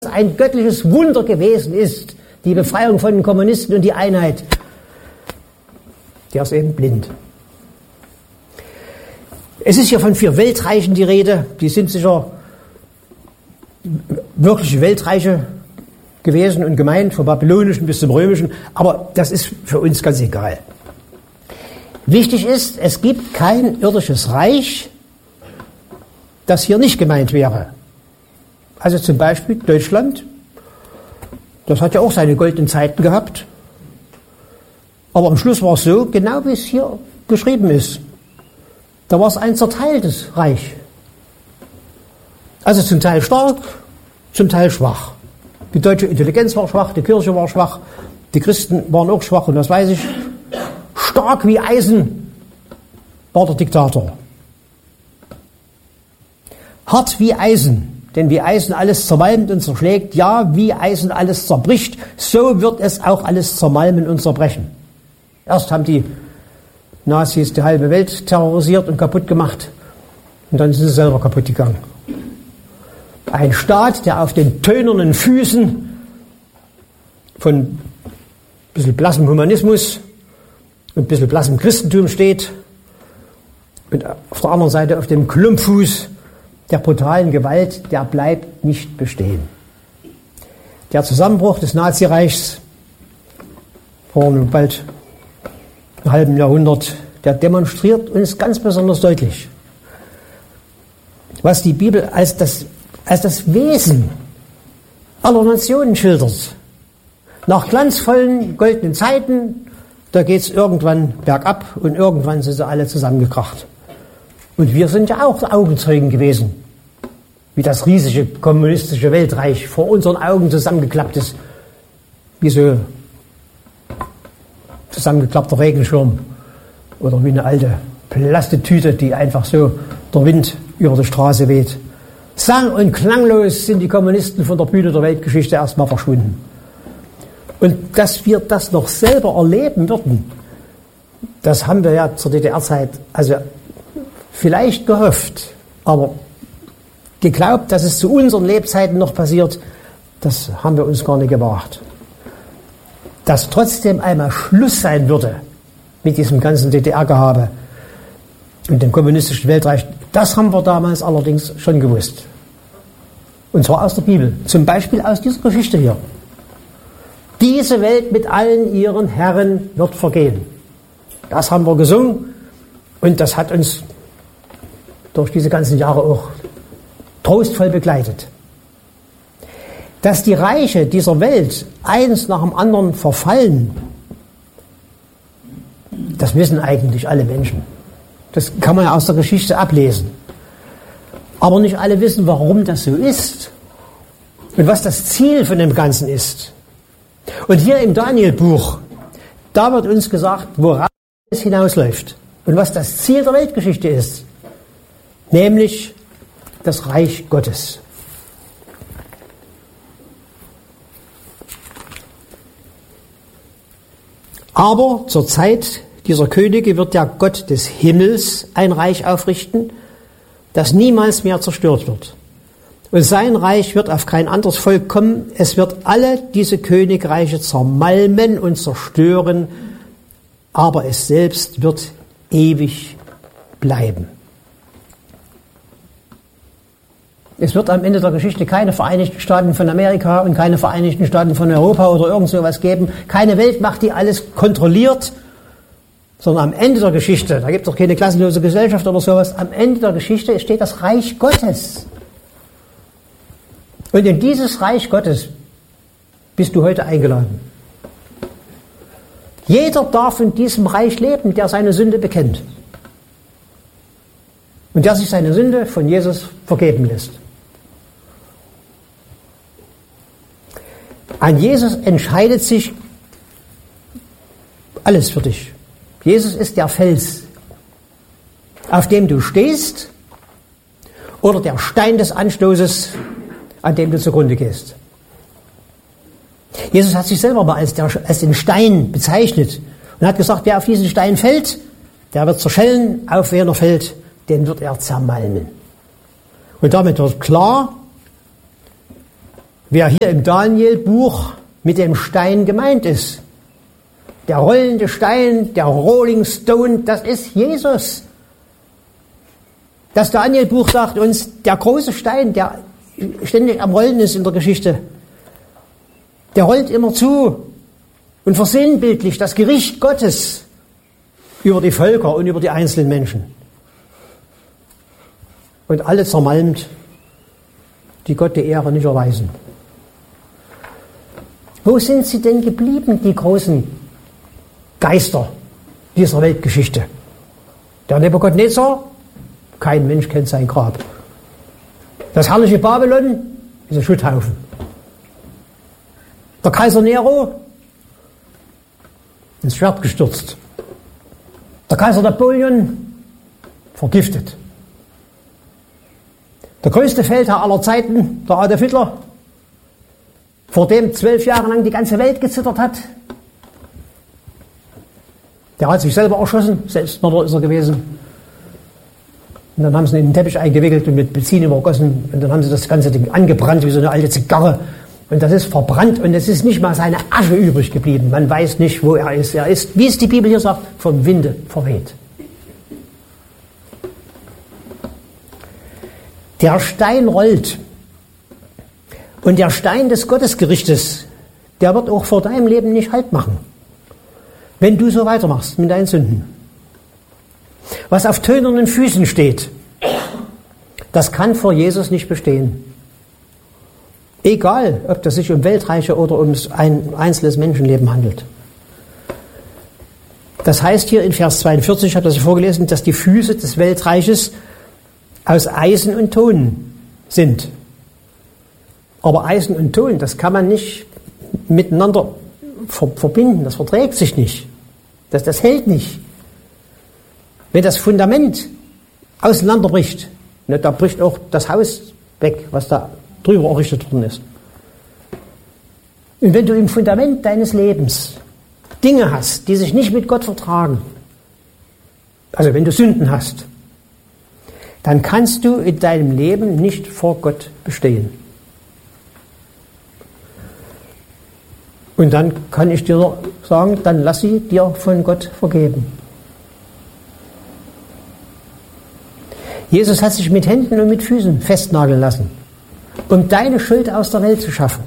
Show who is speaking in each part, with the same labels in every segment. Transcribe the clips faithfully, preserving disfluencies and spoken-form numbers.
Speaker 1: ein göttliches Wunder gewesen ist, die Befreiung von den Kommunisten und die Einheit, der ist eben blind. Es ist hier von vier Weltreichen die Rede, die sind sicher wirkliche Weltreiche gewesen und gemeint, vom babylonischen bis zum römischen, aber das ist für uns ganz egal. Wichtig ist, es gibt kein irdisches Reich, das hier nicht gemeint wäre. Also zum Beispiel Deutschland, das hat ja auch seine goldenen Zeiten gehabt, aber am Schluss war es so, genau wie es hier geschrieben ist. Da war es ein zerteiltes Reich. Also zum Teil stark, zum Teil schwach. Die deutsche Intelligenz war schwach, die Kirche war schwach, die Christen waren auch schwach und das weiß ich. Stark wie Eisen war der Diktator. Hart wie Eisen, denn wie Eisen alles zermalmt und zerschlägt, ja, wie Eisen alles zerbricht, so wird es auch alles zermalmen und zerbrechen. Erst haben die Nazis die halbe Welt terrorisiert und kaputt gemacht und dann sind sie selber kaputt gegangen. Ein Staat, der auf den tönernen Füßen von ein bisschen blassem Humanismus und ein bisschen blassem Christentum steht und auf der anderen Seite auf dem Klumpfuß der brutalen Gewalt, der bleibt nicht bestehen. Der Zusammenbruch des Nazireichs vor nun bald einem halben Jahrhundert, der demonstriert uns ganz besonders deutlich, was die Bibel als das, als das Wesen aller Nationen schildert. Nach glanzvollen goldenen Zeiten, da geht es irgendwann bergab und irgendwann sind sie alle zusammengekracht. Und wir sind ja auch Augenzeugen gewesen, wie das riesige kommunistische Weltreich vor unseren Augen zusammengeklappt ist, wie so zusammengeklappter Regenschirm oder wie eine alte Plastetüte, die einfach so der Wind über die Straße weht. Sang- und klanglos sind die Kommunisten von der Bühne der Weltgeschichte erstmal verschwunden. Und dass wir das noch selber erleben würden, das haben wir ja zur D D R-Zeit also vielleicht gehofft, aber geglaubt, dass es zu unseren Lebzeiten noch passiert, das haben wir uns gar nicht gewagt. Dass trotzdem einmal Schluss sein würde mit diesem ganzen D D R-Gehabe und dem kommunistischen Weltreich, das haben wir damals allerdings schon gewusst. Und zwar aus der Bibel, zum Beispiel aus dieser Geschichte hier. Diese Welt mit allen ihren Herren wird vergehen. Das haben wir gesungen und das hat uns durch diese ganzen Jahre auch trostvoll begleitet. Dass die Reiche dieser Welt eins nach dem anderen verfallen, das wissen eigentlich alle Menschen. Das kann man ja aus der Geschichte ablesen. Aber nicht alle wissen, warum das so ist und was das Ziel von dem Ganzen ist. Und hier im Daniel-Buch, da wird uns gesagt, worauf es hinausläuft und was das Ziel der Weltgeschichte ist, nämlich das Reich Gottes. Aber zur Zeit dieser Könige wird der Gott des Himmels ein Reich aufrichten, das niemals mehr zerstört wird. Und sein Reich wird auf kein anderes Volk kommen. Es wird alle diese Königreiche zermalmen und zerstören, aber es selbst wird ewig bleiben. Es wird am Ende der Geschichte keine Vereinigten Staaten von Amerika und keine Vereinigten Staaten von Europa oder irgend sowas geben. Keine Weltmacht, die alles kontrolliert, sondern am Ende der Geschichte, da gibt es auch keine klassenlose Gesellschaft oder sowas, am Ende der Geschichte steht das Reich Gottes. Und in dieses Reich Gottes bist du heute eingeladen. Jeder darf in diesem Reich leben, der seine Sünde bekennt. Und der sich seine Sünde von Jesus vergeben lässt. An Jesus entscheidet sich alles für dich. Jesus ist der Fels, auf dem du stehst, oder der Stein des Anstoßes, an dem du zugrunde gehst. Jesus hat sich selber mal als, der, als den Stein bezeichnet und hat gesagt, wer auf diesen Stein fällt, der wird zerschellen, auf wen er fällt, den wird er zermalmen. Und damit wird klar, wer hier im Daniel-Buch mit dem Stein gemeint ist. Der rollende Stein, der Rolling Stone, das ist Jesus. Das Daniel-Buch sagt uns, der große Stein, der ständig am Rollen ist in der Geschichte, der rollt immer zu und versinnbildlicht das Gericht Gottes über die Völker und über die einzelnen Menschen. Und alle zermalmt, die Gott die Ehre nicht erweisen. Wo sind sie denn geblieben, die großen Geister dieser Weltgeschichte? Der Nebukadnezar, kein Mensch kennt sein Grab. Das herrliche Babylon ist ein Schutthaufen. Der Kaiser Nero ins Schwert gestürzt. Der Kaiser Napoleon vergiftet. Der größte Feldherr aller Zeiten, der Adolf Hitler, vor dem zwölf Jahre lang die ganze Welt gezittert hat, der hat sich selber erschossen, Selbstmörder ist er gewesen. Und dann haben sie ihn in den Teppich eingewickelt und mit Benzin übergossen und dann haben sie das ganze Ding angebrannt wie so eine alte Zigarre. Und das ist verbrannt und es ist nicht mal seine Asche übrig geblieben. Man weiß nicht, wo er ist. Er ist, wie es die Bibel hier sagt, vom Winde verweht. Der Stein rollt. Und der Stein des Gottesgerichtes, der wird auch vor deinem Leben nicht Halt machen, wenn du so weitermachst mit deinen Sünden. Was auf tönernen Füßen steht, das kann vor Jesus nicht bestehen. Egal, ob es sich um Weltreiche oder um ein einzelnes Menschenleben handelt. Das heißt hier in Vers zweiundvierzig, ich habe das hier vorgelesen, dass die Füße des Weltreiches aus Eisen und Ton sind. Aber Eisen und Ton, das kann man nicht miteinander ver- verbinden, das verträgt sich nicht. Das, das hält nicht. Wenn das Fundament auseinanderbricht, ne, da bricht auch das Haus weg, was da drüber errichtet worden ist. Und wenn du im Fundament deines Lebens Dinge hast, die sich nicht mit Gott vertragen, also wenn du Sünden hast, dann kannst du in deinem Leben nicht vor Gott bestehen. Und dann kann ich dir sagen, dann lass sie dir von Gott vergeben. Jesus hat sich mit Händen und mit Füßen festnageln lassen, um deine Schuld aus der Welt zu schaffen.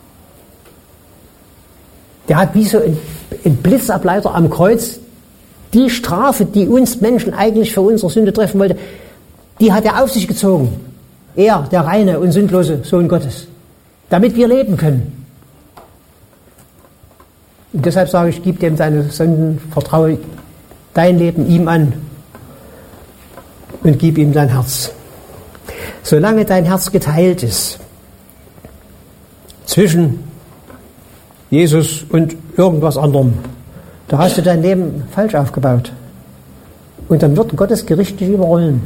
Speaker 1: Der hat wie so ein, ein Blitzableiter am Kreuz die Strafe, die uns Menschen eigentlich für unsere Sünde treffen wollte, die hat er auf sich gezogen. Er, der reine und sündlose Sohn Gottes, damit wir leben können. Und deshalb sage ich, gib dem deine Sünden, vertraue dein Leben ihm an und gib ihm dein Herz. Solange dein Herz geteilt ist zwischen Jesus und irgendwas anderem, da hast du dein Leben falsch aufgebaut. Und dann wird Gottes Gericht dich überrollen.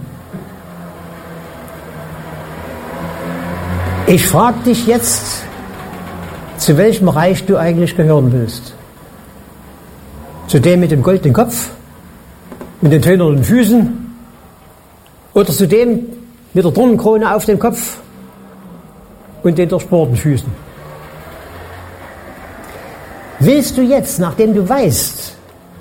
Speaker 1: Ich frage dich jetzt, zu welchem Reich du eigentlich gehören willst. Zu dem mit dem goldenen Kopf, mit den tönernen Füßen, oder zu dem mit der Dornenkrone auf dem Kopf und den durchbohrten Füßen. Willst du jetzt, nachdem du weißt,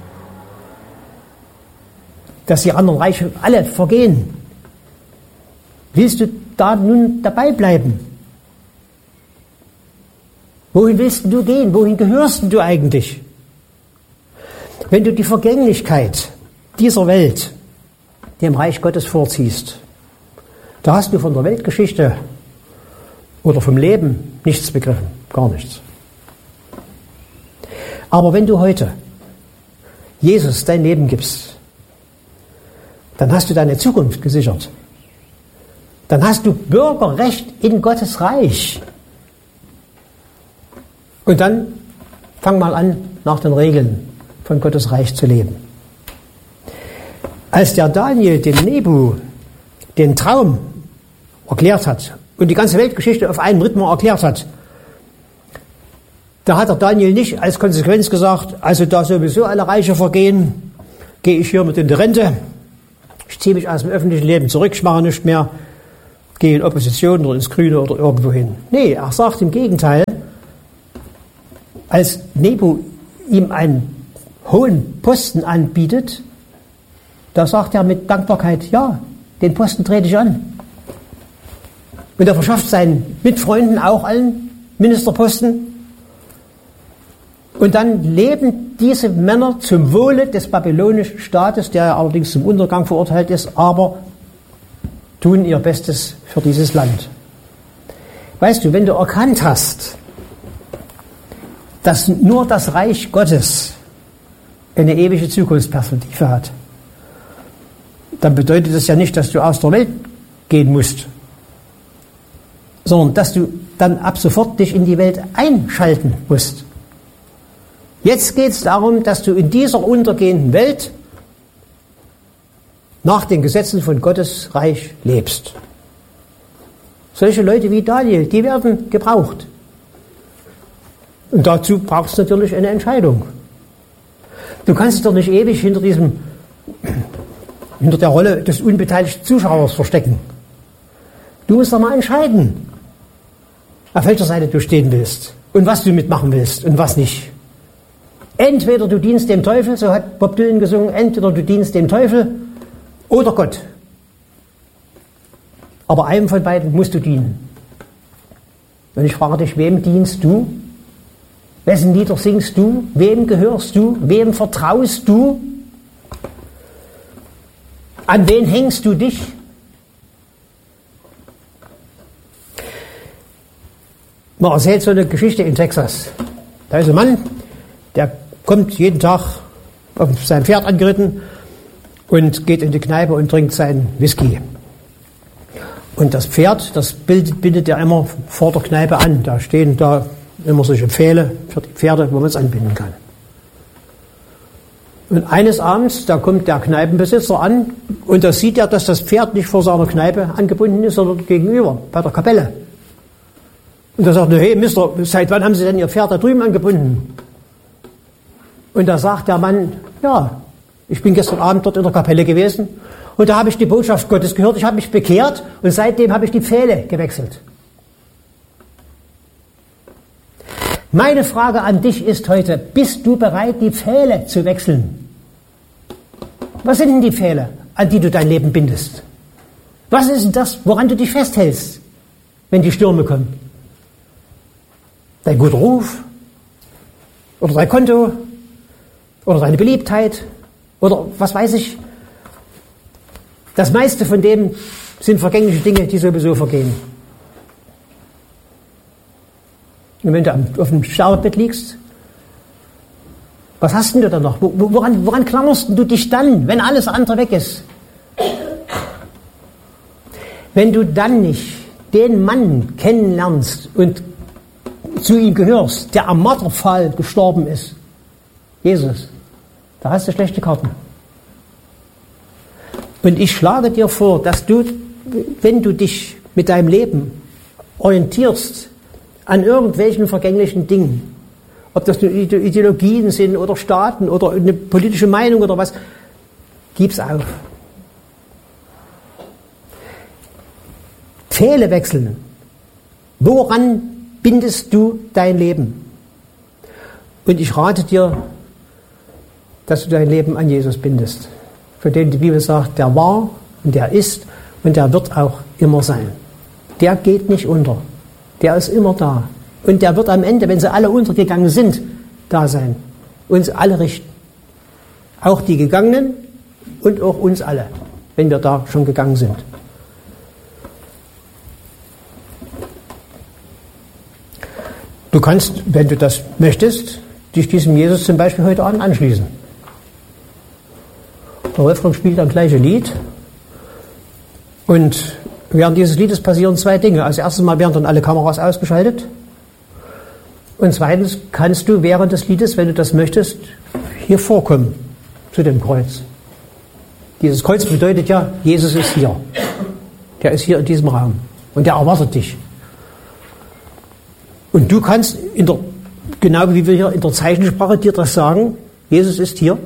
Speaker 1: dass die anderen Reiche alle vergehen, willst du da nun dabei bleiben? Wohin willst du gehen? Wohin gehörst du eigentlich? Wenn du die Vergänglichkeit dieser Welt dem Reich Gottes vorziehst, da hast du von der Weltgeschichte oder vom Leben nichts begriffen, gar nichts. Aber wenn du heute Jesus dein Leben gibst, dann hast du deine Zukunft gesichert. Dann hast du Bürgerrecht in Gottes Reich. Und dann fang mal an, nach den Regeln von Gottes Reich zu leben. Als der Daniel dem Nebu den Traum erklärt hat und die ganze Weltgeschichte auf einen Rhythmus erklärt hat, da hat der Daniel nicht als Konsequenz gesagt, also da sowieso alle Reiche vergehen, gehe ich hier mit in die Rente, ich ziehe mich aus dem öffentlichen Leben zurück, ich mache nichts mehr, geh in Opposition oder ins Grüne oder irgendwo hin. Nee, er sagt im Gegenteil, als Nebu ihm einen hohen Posten anbietet, da sagt er mit Dankbarkeit, ja, den Posten trete ich an. Und er verschafft seinen Mitfreunden auch allen Ministerposten. Und dann leben diese Männer zum Wohle des babylonischen Staates, der allerdings zum Untergang verurteilt ist, aber tun ihr Bestes für dieses Land. Weißt du, wenn du erkannt hast, dass nur das Reich Gottes eine ewige Zukunftsperspektive hat, dann bedeutet das ja nicht, dass du aus der Welt gehen musst, sondern dass du dann ab sofort dich in die Welt einschalten musst. Jetzt geht es darum, dass du in dieser untergehenden Welt nach den Gesetzen von Gottes Reich lebst. Solche Leute wie Daniel, die werden gebraucht. Und dazu braucht es natürlich eine Entscheidung. Du kannst dich doch nicht ewig hinter diesem, hinter der Rolle des unbeteiligten Zuschauers verstecken. Du musst doch mal entscheiden, auf welcher Seite du stehen willst und was du mitmachen willst und was nicht. Entweder du dienst dem Teufel, so hat Bob Dylan gesungen, entweder du dienst dem Teufel oder Gott. Aber einem von beiden musst du dienen. Und ich frage dich, wem dienst du? Wessen Lieder singst du? Wem gehörst du? Wem vertraust du? An wen hängst du dich? Man erzählt so eine Geschichte in Texas. Da ist ein Mann, der kommt jeden Tag auf sein Pferd angeritten und geht in die Kneipe und trinkt seinen Whisky. Und das Pferd, das bildet, bindet er immer vor der Kneipe an. Da stehen da immer solche Pfähle für die Pferde, wo man es anbinden kann. Und eines Abends, da kommt der Kneipenbesitzer an und da sieht er, dass das Pferd nicht vor seiner Kneipe angebunden ist, sondern gegenüber, bei der Kapelle. Und da sagt er, hey Mister, seit wann haben Sie denn Ihr Pferd da drüben angebunden? Und da sagt der Mann, ja, ich bin gestern Abend dort in der Kapelle gewesen und da habe ich die Botschaft Gottes gehört, ich habe mich bekehrt und seitdem habe ich die Pfähle gewechselt. Meine Frage an dich ist heute, bist du bereit, die Pfähle zu wechseln? Was sind denn die Pfähle, an die du dein Leben bindest? Was ist denn das, woran du dich festhältst, wenn die Stürme kommen? Dein guter Ruf? Oder dein Konto? Oder deine Beliebtheit? Oder was weiß ich? Das meiste von dem sind vergängliche Dinge, die sowieso vergehen. Und wenn du auf dem Sterbebett liegst, was hast denn du dann noch? Woran, woran klammerst du dich dann, wenn alles andere weg ist? Wenn du dann nicht den Mann kennenlernst und zu ihm gehörst, der am Marterpfahl gestorben ist, Jesus, da hast du schlechte Karten. Und ich schlage dir vor, dass du, wenn du dich mit deinem Leben orientierst an irgendwelchen vergänglichen Dingen, ob das nur Ideologien sind oder Staaten oder eine politische Meinung oder was, gib's auf. Pfähle wechseln. Woran bindest du dein Leben? Und ich rate dir, dass du dein Leben an Jesus bindest, von dem die Bibel sagt, der war und der ist und der wird auch immer sein. Der geht nicht unter. Der ist immer da. Und der wird am Ende, wenn sie alle untergegangen sind, da sein. Uns alle richten. Auch die Gegangenen und auch uns alle, wenn wir da schon gegangen sind. Du kannst, wenn du das möchtest, dich diesem Jesus zum Beispiel heute Abend anschließen. Der Wolfgang spielt dann gleiche Lied und während dieses Liedes passieren zwei Dinge. Als erstes Mal werden dann alle Kameras ausgeschaltet und zweitens kannst du während des Liedes, wenn du das möchtest, hier vorkommen zu dem Kreuz. Dieses Kreuz bedeutet ja, Jesus ist hier. Der ist hier in diesem Raum und der erwartet dich. Und du kannst, in der, genau wie wir hier in der Zeichensprache dir das sagen, Jesus ist hier.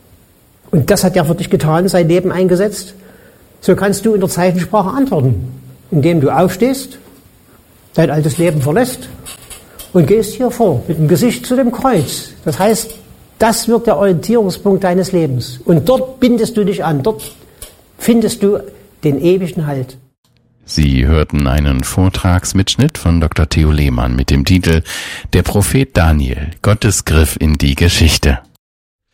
Speaker 1: Und das hat er für dich getan, sein Leben eingesetzt. So kannst du in der Zeichensprache antworten. indem du aufstehst, dein altes Leben verlässt und gehst hier vor, mit dem Gesicht zu dem Kreuz. Das heißt, das wird der Orientierungspunkt deines Lebens. Und dort bindest du dich an, dort findest du den ewigen Halt.
Speaker 2: Sie hörten einen Vortragsmitschnitt von Doktor Theo Lehmann mit dem Titel »Der Prophet Daniel, Gottes Griff in die Geschichte«.